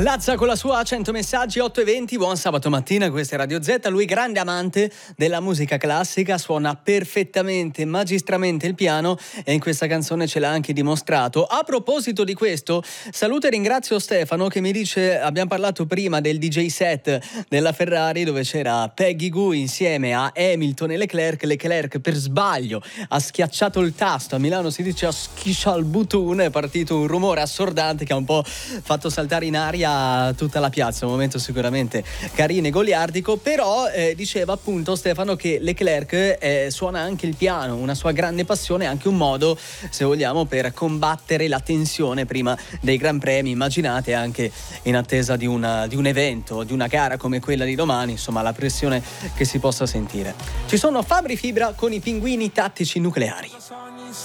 Lazza con la sua 100 messaggi, 8:20, buon sabato mattina, questa è Radio Z. Lui grande amante della musica classica, suona perfettamente, magistralmente il piano e in questa canzone ce l'ha anche dimostrato. A proposito di questo, saluto e ringrazio Stefano che mi dice, abbiamo parlato prima del DJ set della Ferrari dove c'era Peggy Gou insieme a Hamilton e Leclerc per sbaglio ha schiacciato il tasto, a Milano si dice ha schisciato il bottone, è partito un rumore assordante che ha un po' fatto saltare in aria tutta la piazza, un momento sicuramente carino e goliardico, però diceva appunto Stefano che Leclerc suona anche il piano, una sua grande passione, anche un modo, se vogliamo, per combattere la tensione prima dei Gran Premi. Immaginate anche in attesa di un evento, di una gara come quella di domani, insomma la pressione che si possa sentire. Ci sono Fabri Fibra con i pinguini tattici nucleari.